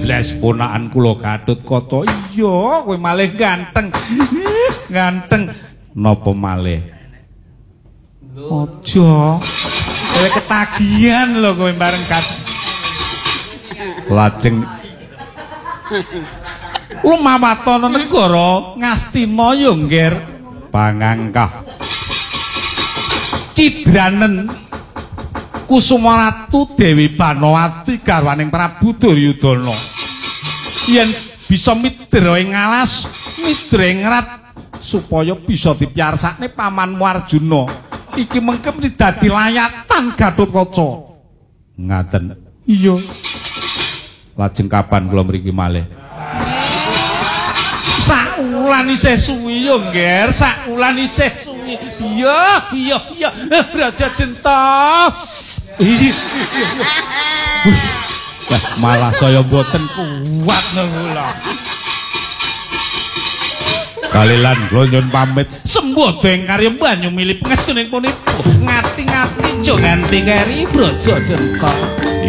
Bles ponakan kula Gatotkaca. Iya, kowe malih ganteng. Ganteng. Napa malih? Aja. Kowe ketagihan lho kowe bareng kat. Lajeng lumawatana negara Ngastina ya ngger pangangkah cidranen Kusumaratu Dewi Banowati garwaning Prabu Duryudana yen bisa midra ing alas midra ing rat supaya bisa dipiyarsakne pamanmu Arjuna iki mengkem dadi layatan Gatotkaca ngaten iya lajeng kapan kula mriki malih saulan isih suwi yo ngger saulan isih suwi iya Braja Denta malah saya mboten kuat kula kalilan kula nyuwun pamit sembodo ing karya banyu milih pangestuning punipun ngati-ngati aja nganti keri Braja Denta